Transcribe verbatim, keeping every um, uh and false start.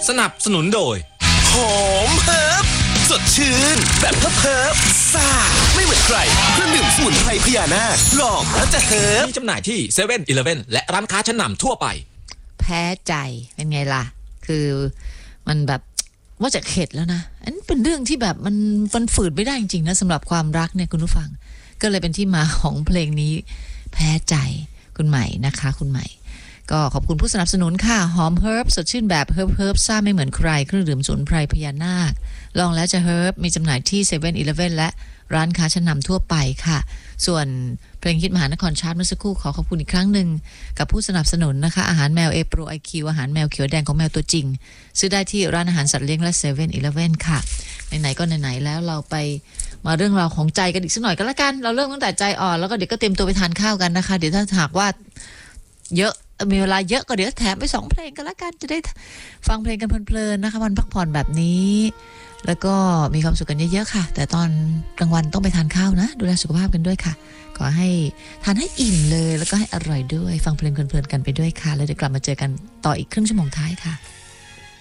สนับสนุนโดยหอมเฮิร์บสดชื่นแบบเฮิร์บเฮิร์บซ่าไม่เหมือนใครเครื่องดื่มสมุนไพรพญานาคลองแล้วจะเฮิร์บมีจำหน่ายที่เซเว่นอีเลฟเว่นและร้านค้าชั้นนำทั่วไปแพ้ใจเป็นไงล่ะคือมันแบบว่าจะเข็ดแล้วนะอันนี้เป็นเรื่องที่แบบมันฟันฝืดไม่ได้จริงๆนะสำหรับความรักเนี่ยคุณผู้ฟังก็เลยเป็นที่มาของเพลงนี้แพ้ใจคุณใหม่นะคะคุณใหม่ก็ขอบคุณผู้สนับสนุนค่ะหอมเฮิร์บสดชื่นแบบเฮิร์บเฮิร์บซ่าไม่เหมือนใครเครื่องดื่มสมุนไพรพญานาคลองแล้วจะเฮิร์บมีจำหน่ายที่เซเว่นอีเลฟเว่นและร้านค้าชั้นนำทั่วไปค่ะส่วนเพลงฮิตมหานครชาร์ตเมื่อสักครู่ขอขอบคุณอีกครั้งหนึ่งกับผู้สนับสนุนนะคะอาหารแมวเอโปรไอคิวอาหารแมวเขียวแดงของแมวตัวจริงซื้อได้ที่ร้านอาหารสัตว์เลี้ยงและเซเว่นอีเลฟเว่นค่ะไหนๆก็ไหนๆแล้วเราไปมาเรื่องราวของใจกันอีกสักหน่อยก็แล้วกันเราเริ่มตั้งแต่ใจอ่อนแล้วก็เดี๋ยวก็เตรียมตัวไปทานข้าวกันนะคะเดี๋ยวถ้าหากว่าเยอะมีเวลาเยอะก็เดี๋ยวแถมไปสองเพลงกันแล้วกันจะได้ฟังเพลงกันเพลินๆนะคะวันพักผ่อนแบบนี้แล้วก็มีความสุขกันเยอะๆค่ะแต่ตอนกลางวันต้องไปทานข้าวนะดูแลสุขภาพกันด้วยค่ะขอให้ทานให้อิ่มเลยแล้วก็ให้อร่อยด้วยฟังเพลงเพลินๆกันไปด้วยค่ะแล้วเดี๋ยวกลับมาเจอกันต่ออีกครึ่งชั่วโมงท้ายค่ะ